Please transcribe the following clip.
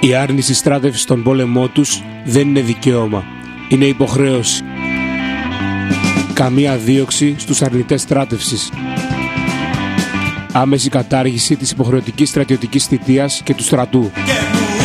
Η άρνηση στράτευσης στον πόλεμό τους δεν είναι δικαίωμα, είναι υποχρέωση. Καμία δίωξη στους αρνητές στράτευσης. Άμεση κατάργηση της υποχρεωτικής στρατιωτικής θητείας και του στρατού.